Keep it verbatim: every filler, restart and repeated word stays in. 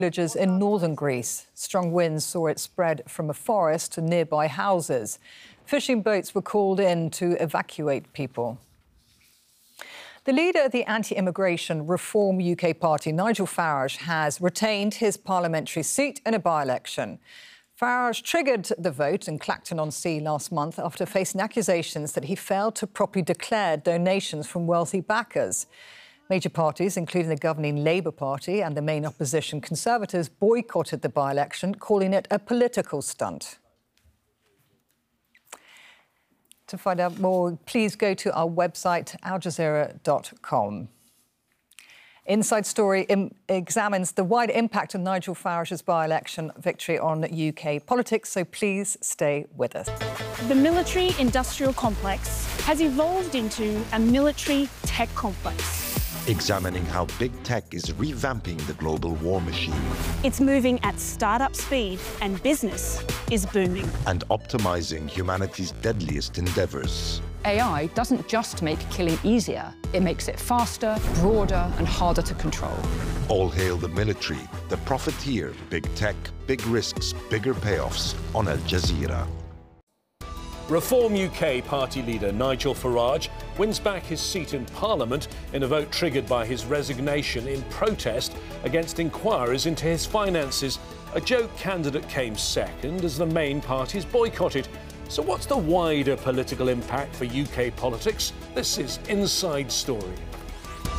Villages in northern Greece. Strong winds saw it spread from a forest to nearby houses. Fishing boats were called in to evacuate people. The leader of the anti-immigration Reform U K party, Nigel Farage, has retained his parliamentary seat in a by-election. Farage triggered the vote in Clacton-on-Sea last month after facing accusations that he failed to properly declare donations from wealthy backers. Major parties, including the governing Labour Party and the main opposition Conservatives, boycotted the by-election, calling it a political stunt. To find out more, please go to our website, al jazeera dot com. Inside Story examines the wide impact of Nigel Farage's by-election victory on U K politics, so please stay with us. The military-industrial complex has evolved into a military tech complex. Examining how big tech is revamping the global war machine. It's moving at start-up speed and business is booming. And optimizing humanity's deadliest endeavors. A I doesn't just make killing easier, it makes it faster, broader and harder to control. All hail the military, the profiteer, big tech, big risks, bigger payoffs on Al Jazeera. Reform U K party leader Nigel Farage wins back his seat in Parliament in a vote triggered by his resignation in protest against inquiries into his finances. A joke candidate came second as the main parties boycotted. So what's the wider political impact for U K politics? This is Inside Story.